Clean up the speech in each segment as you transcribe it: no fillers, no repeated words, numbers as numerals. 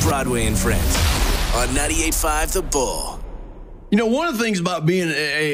Broadway and Friends on 98.5 The Bull. You know, one of the things about being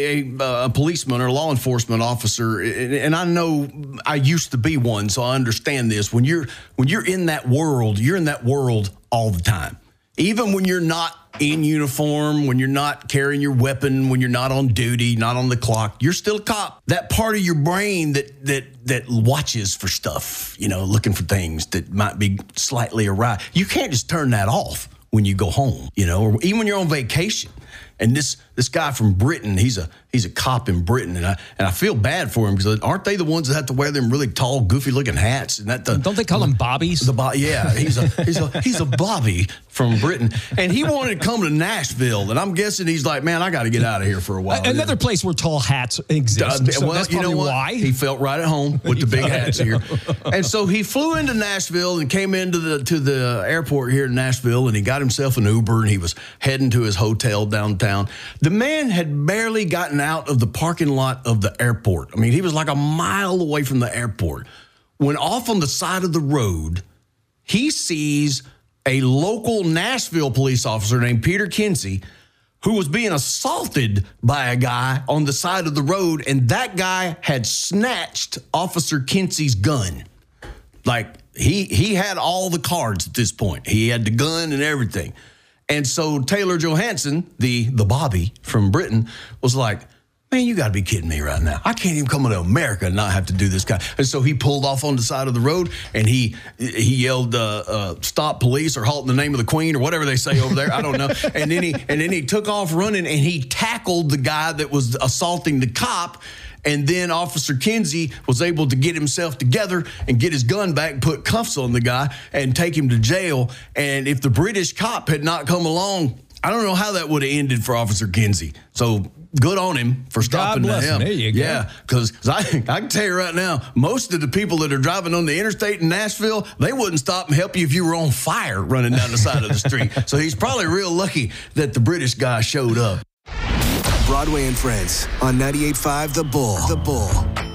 a policeman or law enforcement officer, and I know I used to be one, so I understand this. When you're in that world, you're in that world all the time. Even when you're not in uniform, when you're not carrying your weapon, when you're not on duty, not on the clock, you're still a cop. That part of your brain that watches for stuff, you know, looking for things that might be slightly awry. You can't just turn that off when you go home, you know, or even when you're on vacation. And this guy from Britain, he's a cop in Britain, and I feel bad for him because aren't they the ones that have to wear them really tall, goofy-looking hats? And don't they call them bobbies? Yeah, he's a bobby from Britain, and he wanted to come to Nashville, and I'm guessing he's like, man, I got to get out of here for a while. Another place where tall hats exist. So well, that's you know probably what? why He felt right at home with the big hats here, and so he flew into Nashville and came into the airport here in Nashville, and he got himself an Uber, and he was heading to his hotel downtown. The man had barely gotten out of the parking lot of the airport. I mean, he was like a mile away from the airport when off on the side of the road, he sees a local Nashville police officer named Peter Kinsey who was being assaulted by a guy on the side of the road, and that guy had snatched Officer Kinsey's gun. Like, he had all the cards at this point. He had the gun and everything. And so Taylor Johansson, the Bobby from Britain, was like, man, you got to be kidding me right now. I can't even come to America and not have to do this guy. And so he pulled off on the side of the road, and he yelled, stop police, or halt in the name of the queen, or whatever they say over there. I don't know. And then he took off running, and he tackled the guy that was assaulting the cop. And then Officer Kinsey was able to get himself together and get his gun back, put cuffs on the guy, and take him to jail. And if the British cop had not come along, I don't know how that would have ended for Officer Kinsey. So good on him for stopping him. There you go. Yeah, because I can tell you right now, most of the people that are driving on the interstate in Nashville, they wouldn't stop and help you if you were on fire running down the side of the street. So he's probably real lucky that the British guy showed up. Broadway and Friends on 98.5 The Bull. The Bull.